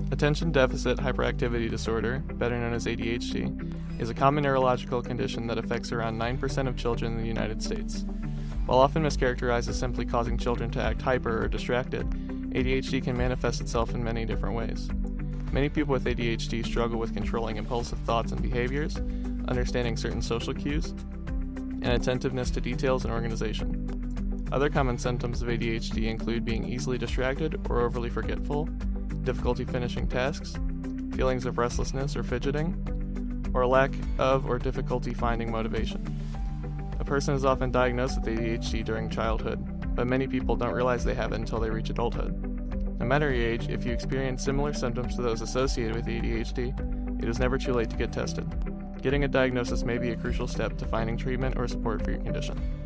Attention Deficit Hyperactivity Disorder, better known as ADHD, is a common neurological condition that affects around 9% of children in the United States. While often mischaracterized as simply causing children to act hyper or distracted, ADHD can manifest itself in many different ways. Many people with ADHD struggle with controlling impulsive thoughts and behaviors, understanding certain social cues, and attentiveness to details and organization. Other common symptoms of ADHD include being easily distracted or overly forgetful, difficulty finishing tasks, feelings of restlessness or fidgeting, or lack of or difficulty finding motivation. A person is often diagnosed with ADHD during childhood, but many people don't realize they have it until they reach adulthood. No matter your age, if you experience similar symptoms to those associated with ADHD, it is never too late to get tested. Getting a diagnosis may be a crucial step to finding treatment or support for your condition.